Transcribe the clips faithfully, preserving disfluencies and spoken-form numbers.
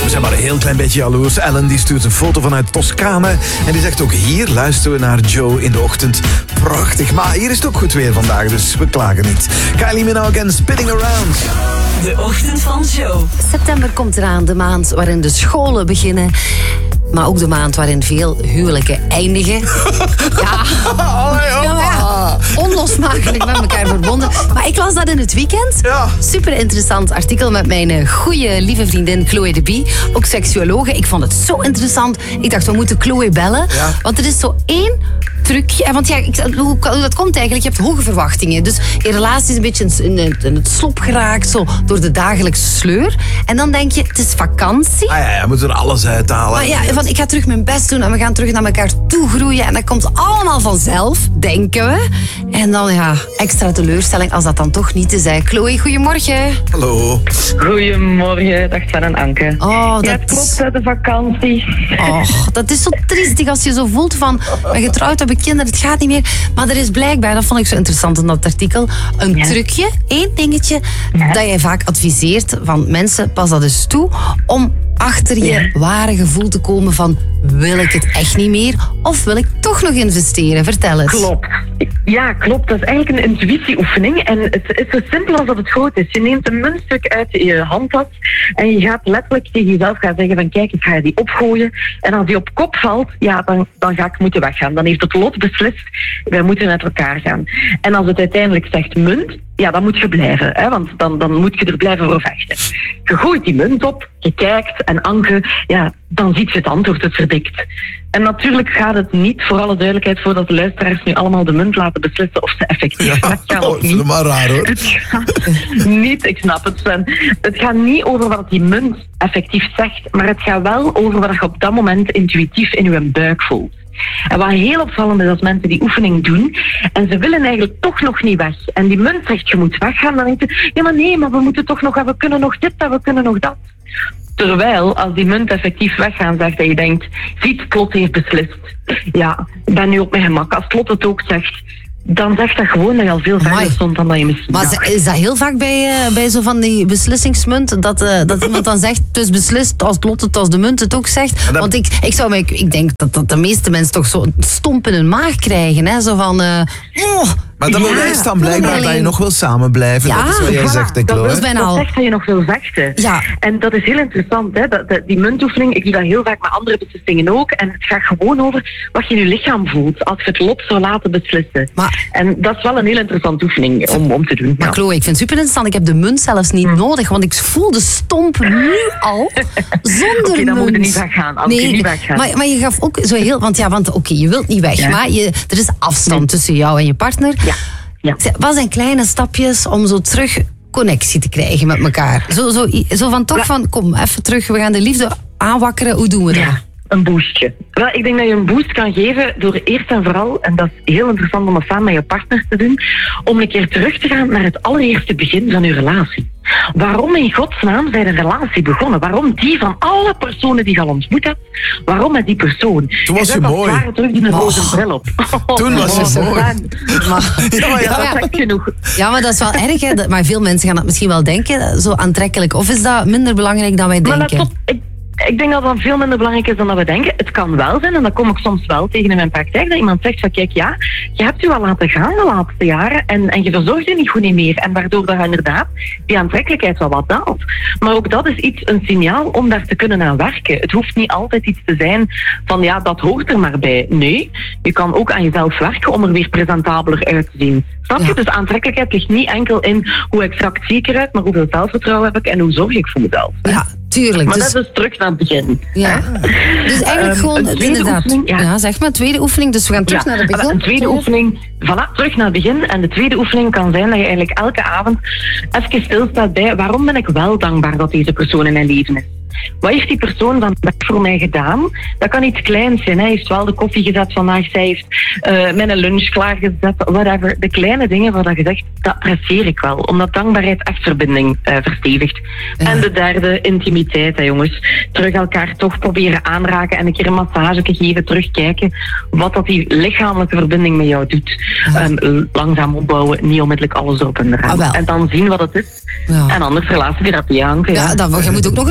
zijn maar een heel klein beetje jaloers. Ellen die stuurt een foto vanuit Toscane. En die zegt ook, hier luisteren we naar Joe in de ochtend. Prachtig. Maar hier is het ook goed weer vandaag, dus we klagen niet. Kylie Minogue en Spinning Around. De ochtend van Joe. September komt eraan, de maand waarin de scholen beginnen. Maar ook de maand waarin veel huwelijken eindigen. Ja, ja, ja, onlosmakelijk met elkaar verbonden. Maar ik las dat in het weekend. Ja. Super interessant artikel met mijn goede lieve vriendin Chloe de Bie. Ook seksuologe. Ik vond het zo interessant. Ik dacht, we moeten Chloe bellen. Ja. Want er is zo één trucje. Want ja, ik, hoe, hoe dat komt eigenlijk? Je hebt hoge verwachtingen. Dus je relatie is een beetje in, in, in het slop geraakt. Zo, door de dagelijkse sleur. En dan denk je, het is vakantie. Ah ja, ja, we moeten er alles uithalen. Maar ja, van, ik ga terug mijn best doen en we gaan terug naar elkaar toe groeien. En dat komt allemaal vanzelf, denken we. En dan ja, extra teleurstelling als dat dan toch niet is. Hè. Chloe, goedemorgen. Hallo. Goedemorgen, dag Sven en Anke. Oh, dat ja, het klopt, is... hè, de vakantie. Oh, dat is zo triestig als je zo voelt van, ben getrouwd, heb ik kinderen, het gaat niet meer. Maar er is blijkbaar, dat vond ik zo interessant in dat artikel, een Ja. trucje, één dingetje, Ja. dat jij vaak adviseert van mensen, pas dat eens toe, om achter je Ja. ware gevoel te komen van, wil ik het echt niet meer of wil ik toch nog investeren? Vertel eens. Klopt. Ja, klopt. Dat is eigenlijk een intuïtieoefening. En het is zo simpel als dat het groot is. Je neemt een muntstuk uit je handtas en je gaat letterlijk tegen jezelf gaan zeggen van kijk, ik ga die opgooien. En als die op kop valt, ja, dan, dan ga ik moeten weggaan. Dan heeft het lot beslist, wij moeten met elkaar gaan. En als het uiteindelijk zegt munt, ja, dan moet je blijven. Hè, want dan, dan moet je er blijven voor vechten. Je gooit die munt op, je kijkt en Anke, ja, dan ziet je het antwoord, het verdikt. En natuurlijk gaat het niet, voor alle duidelijkheid, voordat de luisteraars nu allemaal de munt laten beslissen of ze effectief weggaan Oh, of dat is niet. maar raar hoor. Het gaat niet, ik snap het Sven, het gaat niet over wat die munt effectief zegt, maar het gaat wel over wat je op dat moment intuïtief in je buik voelt. En wat heel opvallend is als mensen die oefening doen en ze willen eigenlijk toch nog niet weg. En die munt zegt je moet weggaan, dan denk je, ja maar nee, maar we moeten toch nog, en we kunnen nog dit en we kunnen nog dat. Terwijl, als die munt effectief weggaan zegt en je denkt, ziet, het lot heeft beslist. Ja, ik ben nu op mijn gemak. Als het lot het ook zegt, dan zegt dat gewoon dat je al veel verder Amai. stond dan dat je misschien Maar dacht. is dat heel vaak bij, uh, bij zo van die beslissingsmunt? Dat, uh, dat iemand dan zegt, het is beslist als het lot het, als de munt het ook zegt. dat- Want ik, ik, zou me, ik, ik denk dat, dat de meeste mensen toch zo een stomp in hun maag krijgen. Hè? Zo van, uh, oh, Maar dat Ja, bewijst dan blijkbaar alleen- dat je nog wil samen blijven. Ja, dat is wat jij Voilà, zegt, hè, dat Chloe. is bijna Dat al. zegt dat je nog wil vechten. Ja. En dat is heel interessant. Hè? Dat, dat, die muntoefening, ik doe dat heel vaak met andere beslissingen ook. En het gaat gewoon over wat je in je lichaam voelt als je het lot zou laten beslissen. Maar- En dat is wel een heel interessante oefening om, om te doen. Maar Ja. Chloe, ik vind het super interessant. Ik heb de munt zelfs niet nodig, want ik voel de stomp nu al zonder Oké, dan munt. moet je niet weggaan. Oké, Nee, niet weggaan. Maar, maar je gaf ook zo heel... Want ja, want oké, je wilt niet weg, Ja. maar je, er is afstand tussen jou en je partner. Ja. Ja. Wat zijn kleine stapjes om zo terug connectie te krijgen met elkaar? Zo, zo, zo van toch Ja. van, kom, even terug, we gaan de liefde aanwakkeren. Hoe doen we dat? Ja, een boostje. Wel, ik denk dat je een boost kan geven door eerst en vooral, en dat is heel interessant om dat samen met je partner te doen, om een keer terug te gaan naar het allereerste begin van je relatie. Waarom in godsnaam zijn een relatie begonnen? Waarom die van alle personen die je al ontmoet hebt? Waarom met die persoon? Toen was je je zet als mooi. het ware terug die een roze bril op. Toen was je Oh, mooi. man. Maar, Ja, maar ja. Dat ja. zegt genoeg. Ja, maar dat is wel erg, hè? Dat- maar veel mensen gaan dat misschien wel denken, zo aantrekkelijk. Of is dat minder belangrijk dan wij Maar denken? let op, ik, ik denk dat dat veel minder belangrijk is dan dat we denken. Het kan wel zijn, en dat kom ik soms wel tegen in mijn praktijk, dat iemand zegt van kijk, ja, je hebt je al laten gaan de laatste jaren en, en je verzorgt je niet goed niet meer. En waardoor dat inderdaad die aantrekkelijkheid wel wat daalt. Maar ook dat is iets, een signaal om daar te kunnen aan werken. Het hoeft niet altijd iets te zijn van ja, dat hoort er maar bij. Nee, je kan ook aan jezelf werken om er weer presentabeler uit te zien. Snap je? Ja. Dus aantrekkelijkheid ligt niet enkel in hoe exact zie ik eruit, maar hoeveel zelfvertrouwen heb ik en hoe zorg ik voor mezelf. Ja, tuurlijk. Maar Dus, dat is dus terug naar het begin. ja. dus eigenlijk Ehm, gewoon, een tweede inderdaad. oefening, ja. Ja, zeg maar, tweede oefening. Dus we gaan terug Ja, naar het voilà, begin. een tweede oefening, voilà, terug naar het begin. En de tweede oefening kan zijn dat je eigenlijk elke avond even stilstaat bij waarom ben ik wel dankbaar dat deze persoon in mijn leven is. Wat heeft die persoon vandaag voor mij gedaan? Dat kan iets kleins zijn. Hij heeft wel de koffie gezet vandaag. Zij heeft uh, mijn lunch klaargezet. Whatever. De kleine dingen waar je zegt, dat apprecieer ik wel. Omdat dankbaarheid echt verbinding uh, verstevigt. Ja. En de derde, intimiteit, hè, jongens. Terug elkaar toch proberen aanraken en een keer een massage geven. Terugkijken wat dat die lichamelijke verbinding met jou doet. Ja. Um, langzaam opbouwen, niet onmiddellijk alles erop en eraan. Ah, wel. En dan zien wat het is. Ja. En anders relatietherapie aan. Ja, dan, je moet ook nog een job hebben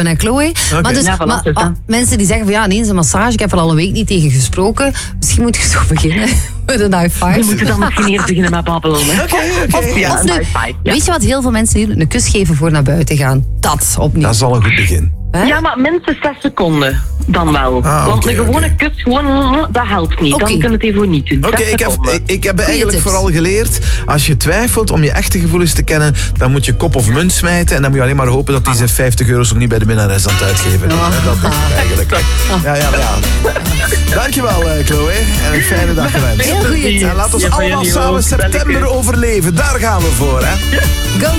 hè, Chloe. Okay. Maar dus, Ja, voilà, maar, dus dat. ah, mensen die zeggen van ja, ineens een massage, ik heb er al een week niet tegen gesproken. Misschien moet je zo beginnen met een high five. We moeten dan misschien eerst beginnen met babbelen. Hè. Oké, oké. Of, ja, Of een nu, high five, ja. weet je wat heel veel mensen doen? Een kus geven voor naar buiten gaan. Dat opnieuw. Dat is al een goed begin. Hè? Ja, maar minstens zes seconden dan wel. Ah, Want oké, een gewone oké. kus, gewoon, dat helpt niet. Oké. Dan kun je het even niet doen. Oké, Zes ik, heb, seconden. ik, ik heb eigenlijk tips. vooral geleerd, als je twijfelt om je echte gevoelens te kennen, dan moet je kop of munt smijten en dan moet je alleen maar hopen dat die zijn vijftig euro's nog niet bij de minnares aan het uitgeven is. Hè, Dat is het eigenlijk. Ja, ja, ja. Dankjewel, eh, Chloe. En een fijne dag gewenst. Heel goeie En tips. laat ons Ja, van allemaal jullie samen ook. september Dank u. overleven. Daar gaan we voor, hè. Go